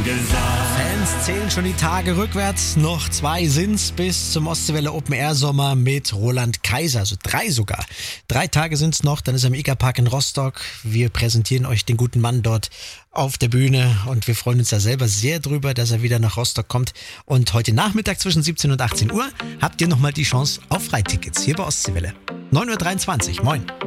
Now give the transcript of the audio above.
Fans zählen schon die Tage rückwärts. Noch 2 sind's bis zum Ostseewelle Open Air Sommer mit Roland Kaiser. Also 3 sogar. 3 Tage sind's noch. Dann ist er im IGA-Park in Rostock. Wir präsentieren euch den guten Mann dort auf der Bühne. Und wir freuen uns da selber sehr drüber, dass er wieder nach Rostock kommt. Und heute Nachmittag zwischen 17 und 18 Uhr habt ihr nochmal die Chance auf Freitickets hier bei Ostseewelle. 9.23 Uhr. Moin.